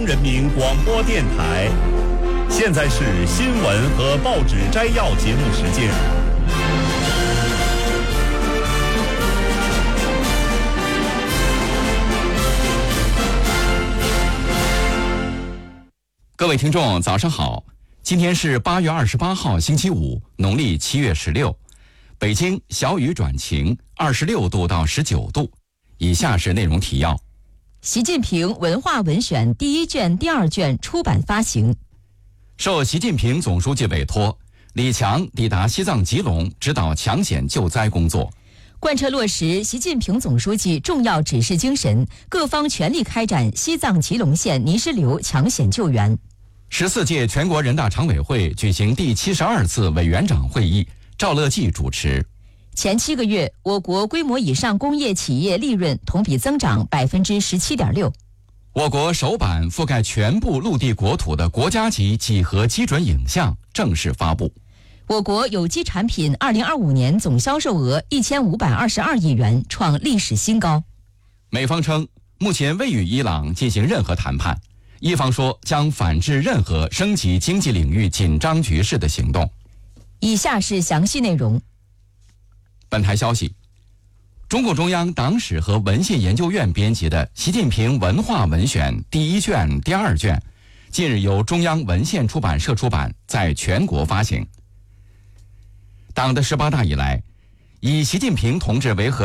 人民广播电台，现在是新闻和报纸摘要节目时间。 各位听众，早上好！今天是8月28号，星期五，农历7月16。北京小雨转晴，26度到19度。以下是内容提要。 习近平文化文选第一卷、第二卷出版发行。 受习近平总书记委托，李强抵达西藏吉隆，指导抢险救灾工作。 贯彻落实习近平总书记重要指示精神，各方全力开展西藏吉隆县泥石流抢险救援。 14届全国人大常委会举行第72次委员长会议，赵乐际主持。 前7个月，我国规模以上工业企业利润同比增长17.6%。 我国首版覆盖全部陆地国土的国家级几何基准影像正式发布。 我国有机产品2025年总销售额1522亿元，创历史新高。 美方称，目前未与伊朗进行任何谈判，伊方说将反制任何升级经济领域紧张局势的行动。 以下是详细内容。 本台消息，中共中央党史和文献研究院编辑的《习近平文化文选》第一卷、第二卷，近日由中央文献出版社出版，在全国发行。党的18大以来，以习近平同志为核